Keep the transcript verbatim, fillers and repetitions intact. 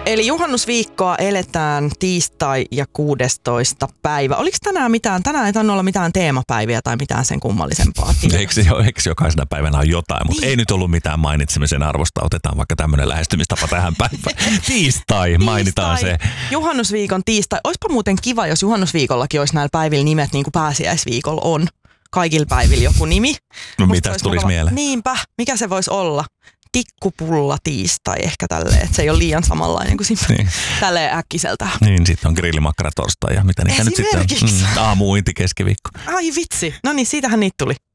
Eli juhannusviikkoa eletään tiistai ja kuudestoista päivä. Oliko tänään mitään? Tänään ei tainnut olla mitään teemapäiviä tai mitään sen kummallisempaa. Eikö, eikö jokaisena päivänä on jotain, mutta niin. Ei nyt ollut mitään mainitsemisen arvosta. Otetaan vaikka tämmöinen lähestymistapa tähän päivään. Tiistai, mainitaan se. Juhannusviikon tiistai. Oispa muuten kiva, jos juhannusviikollakin olisi näillä päivillä nimet niin kuin pääsiäisviikolla on. Kaikilla päivillä joku nimi. No mitäs tulisi mieleen? Niinpä, mikä se voisi olla? Tikkupulla tiistai ehkä tälleen, että se ei ole liian samanlainen kuin siinä niin. Tälleen äkkiseltä. Niin, sitten on grillimakkara torstai ja mitä niitä nyt sitten on. Mm, aamuuinti keskiviikko. Ai vitsi, no niin siitähän niitä tuli.